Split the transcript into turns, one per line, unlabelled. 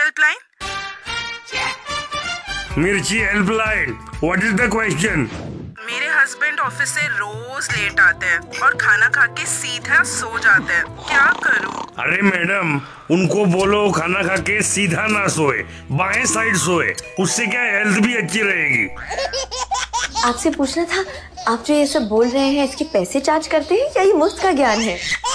Helpline?
मिर्ची helpline, what is the question?
मेरे husband office से रोज लेट आते हैं और खाना खा के सीधा सो जाते हैं, क्या करूं?
अरे मैडम, उनको बोलो खाना खा के सीधा ना सोए, बाएं साइड सोए, उससे क्या हेल्थ भी अच्छी रहेगी।
आपसे पूछना था, आप जो ये सब बोल रहे हैं इसके पैसे चार्ज करते हैं या ये मुफ्त का ज्ञान है?